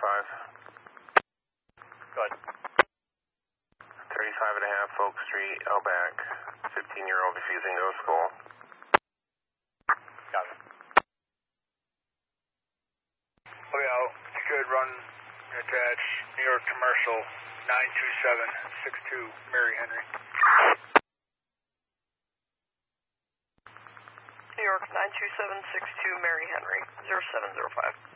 Go ahead. 35 and a half Oak Street, Outback. 15-year-old refusing to go to school. Got it. Okay, you could run attach New York Commercial 92762 Mary Henry. New York 92762 Mary Henry, 0705.